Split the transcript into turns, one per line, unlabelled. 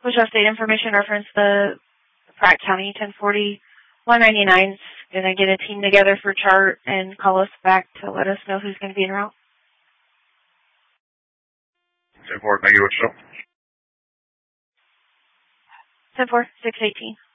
Wichita State Information reference the Pratt County 1040 199's going to get a team together for chart and call us back to let us know who's going to be en route.
10-4, thank you, Wichita.
10-4, 618.